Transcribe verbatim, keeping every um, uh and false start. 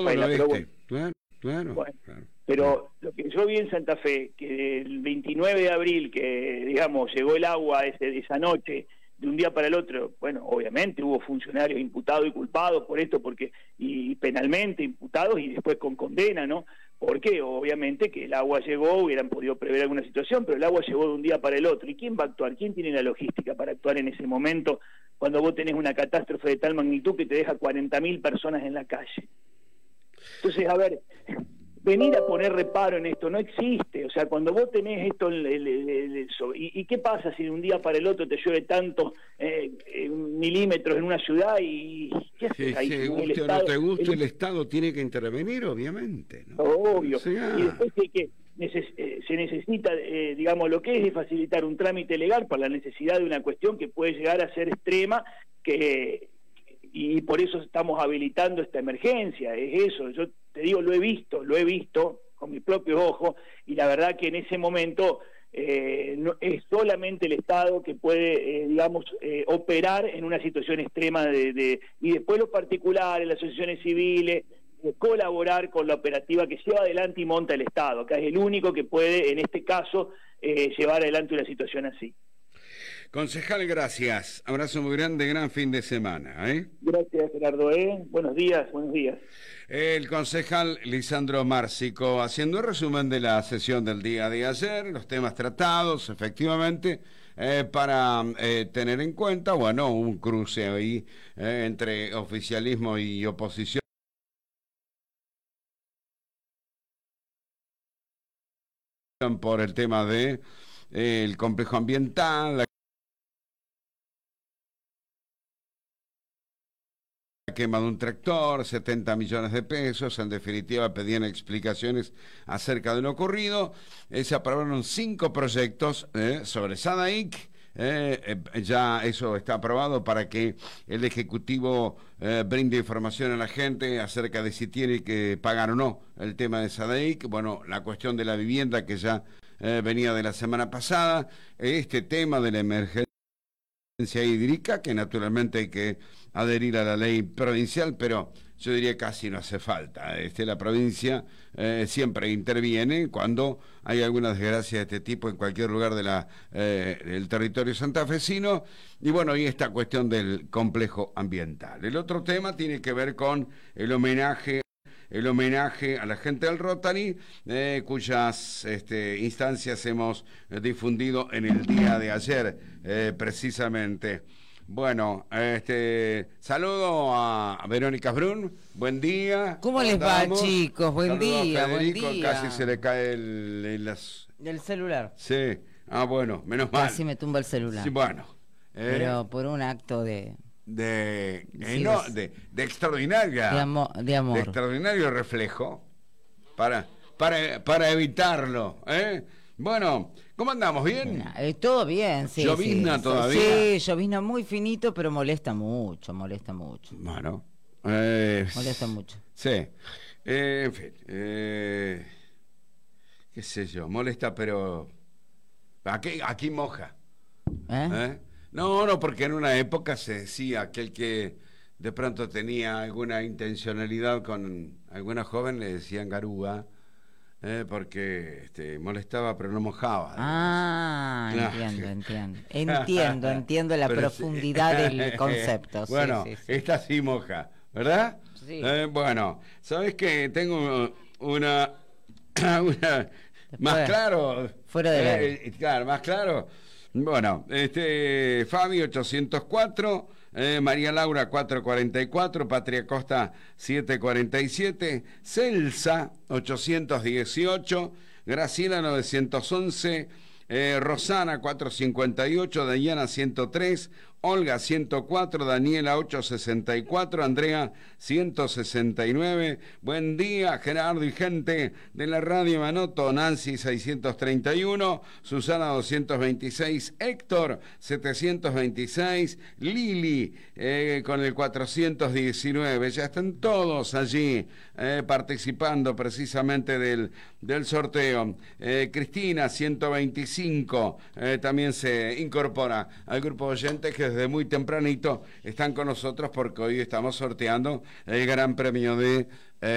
Rafaela, oeste, pero bueno. claro, claro, Bueno, claro. Pero lo que yo vi en Santa Fe, que el veintinueve de abril, que digamos llegó el agua ese, esa noche, de un día para el otro, bueno, obviamente hubo funcionarios imputados y culpados por esto, porque y penalmente imputados y después con condena, ¿no? Porque obviamente que el agua llegó, hubieran podido prever alguna situación, pero el agua llegó de un día para el otro. ¿Y quién va a actuar? ¿Quién tiene la logística para actuar en ese momento cuando vos tenés una catástrofe de tal magnitud que te deja cuarenta mil personas en la calle? Entonces, a ver, venir a poner reparo en esto no existe. O sea, cuando vos tenés esto, el, el, el, el, ¿y, ¿y qué pasa si de un día para el otro te llueve tantos eh, eh, milímetros en una ciudad y qué haces ahí? Te guste el o Estado, no te guste, el, el, el Estado tiene que intervenir, obviamente, ¿no? Obvio. O sea, y después que, que neces eh, se necesita, eh, digamos, lo que es, es facilitar un trámite legal para la necesidad de una cuestión que puede llegar a ser extrema, que y por eso estamos habilitando esta emergencia, es eso. Yo te digo, lo he visto, lo he visto con mis propios ojos, y la verdad que en ese momento eh, no, es solamente el Estado que puede, eh, digamos, eh, operar en una situación extrema, de, de y después los particulares, las asociaciones civiles, eh, colaborar con la operativa que lleva adelante y monta el Estado, que es el único que puede, en este caso, eh, llevar adelante una situación así. Concejal, gracias. Abrazo muy grande, gran fin de semana, ¿eh? Gracias, Gerardo, ¿eh? Buenos días, buenos días. El concejal Lisandro Márcico, haciendo un resumen de la sesión del día de ayer, los temas tratados, efectivamente, eh, para eh, tener en cuenta, bueno, un cruce ahí eh, entre oficialismo y oposición por el tema de eh, el complejo ambiental, la quema de un tractor, setenta millones de pesos, en definitiva pedían explicaciones acerca de lo ocurrido. Eh, se aprobaron cinco proyectos eh, sobre SADAIC, eh, eh, ya eso está aprobado para que el Ejecutivo eh, brinde información a la gente acerca de si tiene que pagar o no el tema de SADAIC. Bueno, la cuestión de la vivienda que ya eh, venía de la semana pasada, este tema de la emergencia hídrica, que naturalmente hay que adherir a la ley provincial, pero yo diría casi no hace falta. Este, la provincia eh, siempre interviene cuando hay alguna desgracia de este tipo en cualquier lugar de la, eh, del territorio santafesino. Y bueno, y esta cuestión del complejo ambiental. El otro tema tiene que ver con el homenaje el homenaje a la gente del Rotary, eh, cuyas este, instancias hemos eh, difundido en el día de ayer, eh, precisamente. Bueno, este, saludo a Verónica Brun, buen día. ¿Cómo les va, Estamos. chicos? Buen Saludo día, a Federico, buen día. casi se le cae el, el las... Del celular. Sí, ah, bueno, menos mal. Casi me tumba el celular. Sí, bueno. Eh, Pero por un acto de... De, eh, Sí, no, es- de, de extraordinaria. De, amo- de amor. De extraordinario reflejo para, para, para evitarlo, ¿eh? Bueno, ¿cómo andamos? ¿Bien? Eh, todo bien, sí. ¿Llovizna sí, todavía? Sí, llovizna muy finito, pero molesta mucho, molesta mucho. Bueno, eh, Molesta mucho. sí. Eh, en fin, eh, qué sé yo, molesta, pero aquí, aquí moja. ¿Eh? ¿Eh? No, no, porque en una época se decía aquel que de pronto tenía alguna intencionalidad con alguna joven, le decían garúa, eh, porque este, molestaba pero no mojaba. Ah, Claro. entiendo, entiendo. Entiendo, entiendo la Pero profundidad sí. del concepto. Sí, Bueno, sí, sí. esta sí moja, ¿verdad? Sí. Eh, bueno, ¿sabes qué? Tengo una... una más claro. fuera del eh, aire. eh, claro, más claro. Bueno, este Fabi ochocientos cuatro, eh, María Laura cuatrocientos cuarenta y cuatro, Patria Costa setecientos cuarenta y siete, Celsa ochocientos dieciocho, Graciela novecientos once, eh, Rosana cuatrocientos cincuenta y ocho, Dayana ciento tres, Olga ciento cuatro, Daniela ochocientos sesenta y cuatro, Andrea ciento sesenta y nueve, buen día Gerardo y gente de la radio Manoto, Nancy seiscientos treinta y uno, Susana doscientos veintiséis, Héctor setecientos veintiséis, Lili eh, con el cuatrocientos diecinueve, ya están todos allí eh, participando precisamente del, del sorteo. eh, Cristina ciento veinticinco eh, también se incorpora al grupo de oyentes que desde muy tempranito están con nosotros porque hoy estamos sorteando el gran premio de